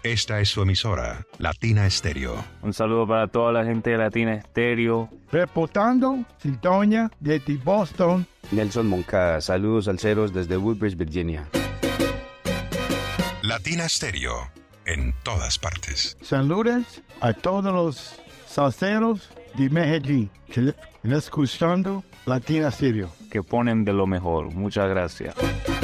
Esta es su emisora, Latina Stereo. Un saludo para toda la gente de Latina Stereo. Reportando sintonía desde Boston. Nelson Moncada, saludos salseros desde Woodbridge, Virginia. Latina Stereo, en todas partes. Saludos a todos los salseros de Medellín que están escuchando Latina Stereo. Que ponen de lo mejor. Muchas gracias.